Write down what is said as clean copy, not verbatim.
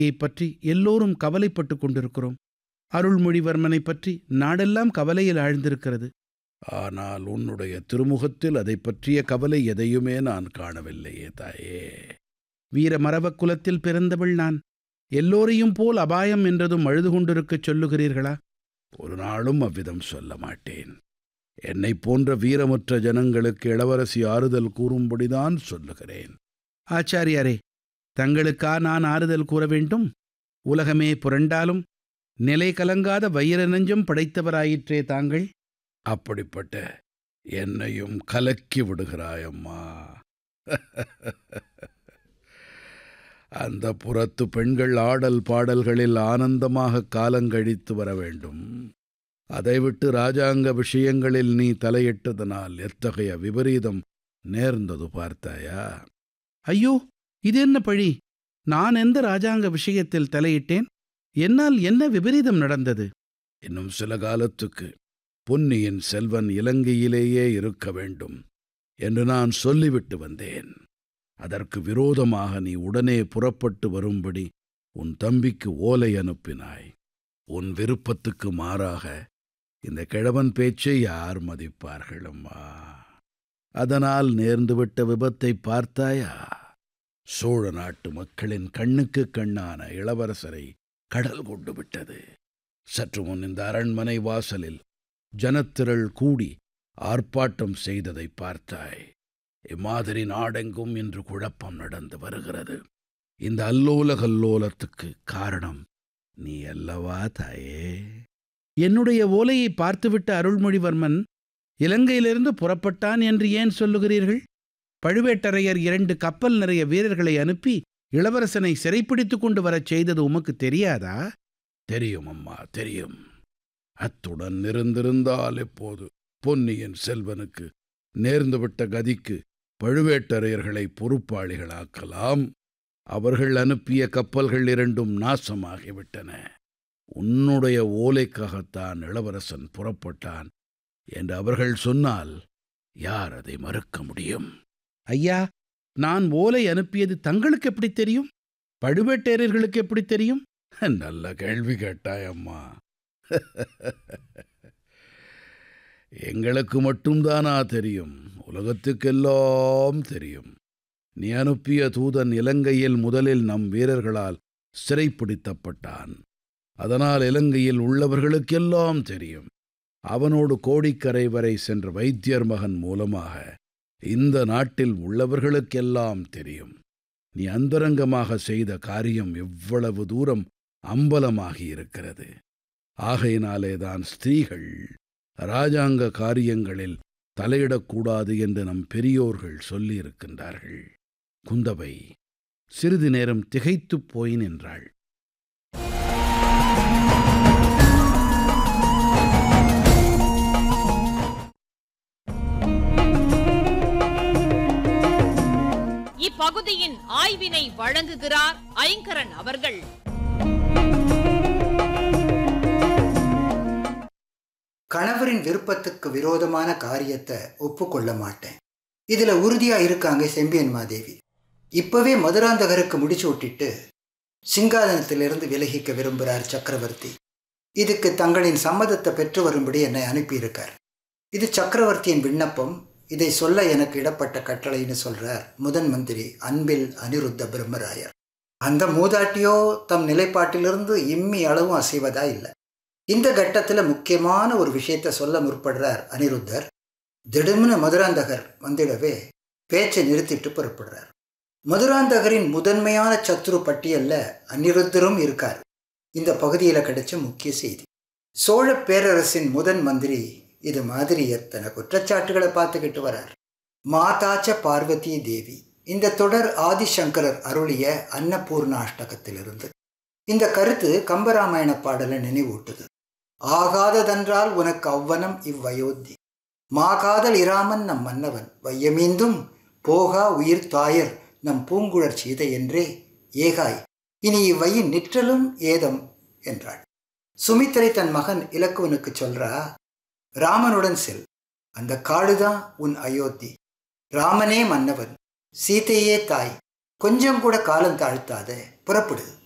பற்றி எல்லோரும் கவலைப்பட்டு கொண்டிருக்கிறோம். அருள்மொழிவர்மனை பற்றி நாடெல்லாம் கவலையில் ஆழ்ந்திருக்கிறது. ஆனால் உன்னுடைய திருமுகத்தில் அதை பற்றிய கவலை எதையுமே நான் காணவில்லையே தாயே. வீர மறவக் குலத்தில் பிறந்தவள் நான். எல்லோரையும் போல் அபாயம் என்றதும் அழுது கொண்டிருக்கச் சொல்லுகிறீர்களா? ஒரு நாளும் அவ்விதம் சொல்ல மாட்டேன். என்னைப் போன்ற வீரமற்ற ஜனங்களுக்கு இளவரசி ஆறுதல் கூறும்படிதான் சொல்லுகிறேன். ஆச்சாரியாரே, தங்களுக்கா நான் ஆறுதல் கூற வேண்டும்? உலகமே புரண்டாலும் நிலை கலங்காத வைர நெஞ்சம் படைத்தவராயிற்றே தாங்கள். அப்படிப்பட்ட என்னையும் கலக்கி விடுகிறாயம்மா. அந்த புறத்து பெண்கள் ஆடல் பாடல்களில் ஆனந்தமாக காலங்கழித்து வர வேண்டும். அதை விட்டு இராஜாங்க விஷயங்களில் நீ தலையிட்டதனால் எத்தகைய விபரீதம் நேர்ந்தது பார்த்தாயா? ஐயோ, இது என்ன பழி? நான் எந்த இராஜாங்க விஷயத்தில் தலையிட்டேன்? என்னால் என்ன விபரீதம் நடந்தது? இன்னும் சில காலத்துக்கு பொன்னியின் செல்வன் இலங்கையிலேயே இருக்க வேண்டும் என்று நான் சொல்லிவிட்டு வந்தேன். அதற்கு விரோதமாக நீ உடனே புறப்பட்டு வரும்படி உன் தம்பிக்கு ஓலை அனுப்பினாய். உன் விருப்பத்துக்கு மாறாக இந்த கிழவன் பேச்சை யார் மதிப்பார்கள் அம்மா? அதனால் நேர்ந்துவிட்ட விபத்தை பார்த்தாயா? சோழ நாட்டு மக்களின் கண்ணுக்கு கண்ணான இளவரசரை கடல் கொண்டு விட்டது. சற்று முன் இந்த அரண்மனை வாசலில் ஜனத்திரள் கூடி ஆர்ப்பாட்டம் செய்ததை பார்த்தாய். இம்மாதிரி நாடெங்கும் இன்று குழப்பம் நடந்து வருகிறது. இந்த அல்லோல கல்லோலத்துக்கு காரணம் நீ அல்லவா தாயே? என்னுடைய ஓலையை பார்த்துவிட்ட அருள்மொழிவர்மன் இலங்கையிலிருந்து புறப்பட்டான் என்று ஏன் சொல்லுகிறீர்கள்? பழுவேட்டரையர் 2 கப்பல் நிறைய வீரர்களை அனுப்பி இளவரசனை சிறைப்பிடித்துக் கொண்டு வரச் செய்தது உமக்கு தெரியாதா? தெரியும் அம்மா, தெரியும். அத்துடன் இருந்திருந்தால் எப்போது பொன்னியின் செல்வனுக்கு நேர்ந்துவிட்ட கதிக்கு பழுவேட்டரையர்களை பொறுப்பாளிகளாக்கலாம். அவர்கள் அனுப்பிய கப்பல்கள் 2ம் நாசமாகிவிட்டன. உன்னுடைய ஓலைக்காகத்தான் இளவரசன் புறப்பட்டான் என்று அவர்கள் சொன்னால் யார் அதை மறுக்க முடியும்? ஐயா, நான் ஓலை அனுப்பியது தங்களுக்கு எப்படி தெரியும்? பழுவேட்டரையர்களுக்கு எப்படி தெரியும்? நல்ல கேள்வி கேட்டாய் அம்மா. எங்களுக்கு மட்டும்தானா தெரியும்? உலகத்துக்கெல்லாம் தெரியும். நீ அனுப்பிய தூதன் இலங்கையில் முதலில் நம் வீரர்களால் சிறைப்பிடிக்கப்பட்டான். அதனால் இலங்கையில் உள்ளவர்களுக்கெல்லாம் தெரியும். அவனோடு கோடிக்கரை வரை சென்ற வைத்தியர் மகன் மூலமாக இந்த நாட்டில் உள்ளவர்களுக்கெல்லாம் தெரியும். நீ அந்தரங்கமாக செய்த காரியம் எவ்வளவு தூரம் அம்பலமாகி இருக்கிறது. ஆகையினாலேதான் ஸ்திரீகள் இராஜாங்க காரியங்களில் தலையிடக்கூடாது என்று நம் பெரியோர்கள் சொல்லியிருக்கின்றார்கள். குந்தவை சிறிது நேரம் திகைத்துப் போய் நின்றாள். இப்பகுதியின் ஆய்வினை வழங்குகிறார் ஐங்கரன் அவர்கள். கணவரின் விருப்பத்துக்கு விரோதமான காரியத்தை ஒப்புக்கொள்ள மாட்டேன். இதுல உறுதியா இருக்காங்க செம்பியன் மாதேவி. இப்பவே மதுராந்தகருக்கு முடிச்சு விட்டுட்டு சிங்காதனத்திலிருந்து விலகிக்க விரும்புகிறார் சக்கரவர்த்தி. இதுக்கு தங்களின் சம்மதத்தை பெற்று வரும்படி என்னை அனுப்பியிருக்கார். இது சக்கரவர்த்தியின் விண்ணப்பம். இதை சொல்ல எனக்கு இடப்பட்ட கட்டளைன்னு சொல்றார் முதன் மந்திரி அன்பில் அனிருத்த பிரம்மராயர். அந்த மூதாட்டியோ தம் நிலைப்பாட்டிலிருந்து இம்மி அளவும் அசைவதா இல்லை. இந்த கட்டத்தில் முக்கியமான ஒரு விஷயத்தை சொல்ல முற்படுறார் அனிருத்தர். திடும்னு மதுராந்தகர் வந்திடவே பேச்சை நிறுத்திட்டு புறப்படுறார். மதுராந்தகரின் முதன்மையான சத்ரு பட்டியல்ல அனிருத்தரும் இருக்கார். இந்த பகுதியில் கிடைச்ச முக்கிய செய்தி. சோழ பேரரசின் முதன் மந்திரி இது மாதிரி எத்தனை குற்றச்சாட்டுகளை பார்த்துக்கிட்டு வரார். மாதாச்ச பார்வதி தேவி. இந்த தொடர் ஆதிசங்கரர் அருளிய அன்னபூர்ணாஷ்டகத்திலிருந்து. இந்த கருத்து கம்பராமாயண பாடலை நினைவூட்டுது. ஆகாததென்றால் உனக்கு அவ்வனம் இவ்வயோத்தி, மாகாதல் இராமன் நம் மன்னவன், வையமீந்தும் போகா உயிர் தாயர் நம் பூங்குழற் சீதை என்றே ஏகாய், இனி இவ்வையின் நிற்றலும் ஏதம் என்றாள். சுமித்திரை தன் மகன் இலக்குவனுக்கு சொல்றா, ராமனுடன் செல், அந்த காடுதான் உன் அயோத்தி, ராமனே மன்னவன், சீதையே தாய், கொஞ்சம் கூட காலம் தாழ்த்தாத புறப்படு.